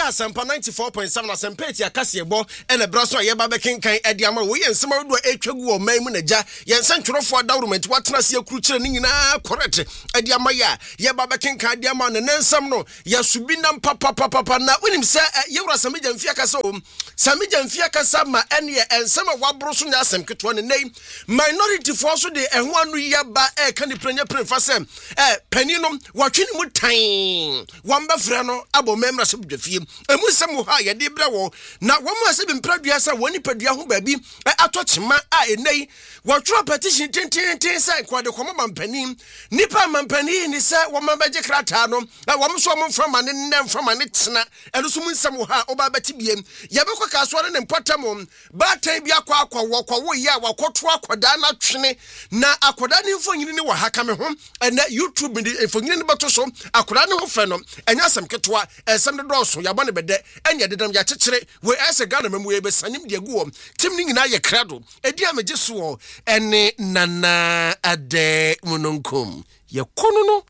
Asempa 94.7 Asempa eti akase ebo ene braso ye ba bekenkan ade ama wo ye nsema do etwagu o man mu na ja ye nsentwerofo adawromenti watena se akuru kire ni nyina correct ade ama ya ye ba bekenkan ade ama ne nsem no ya subi nam papa na wonim se ye wura samija mfia kasa o samija mfia kasa ma ene ye nsema wabro so nya asem keto ne nei minority force de eho anu ya ba ka ni prenya prefa se panino watwene mu tan wamba fra no abo memra so dwafie emu sem ha ye de brewo na womu asebe mpradua sa woni padua ho baabi atochema a enei watro petition tintin sai kwade komo mampani nipa mampani ni se woma beje krata no wom so wom frama ne nem frama ne tena eno so mu nsem ha oba beti biem ye be kwa kaso ne mpotam batan bi akwa wo ye wakoto akoda na twene na akoda ne mfonyini ne wa haka me ho na YouTube ndi mfonyini ne beto so akoda ne ho fe no enya asem ketwa esem de doso ya bone bede enya dedam ya kekere we ese Ghana mamu ye be sanim de guo tim ni nyina ye krado edi amagye so ene nana ade munonkum ye kono no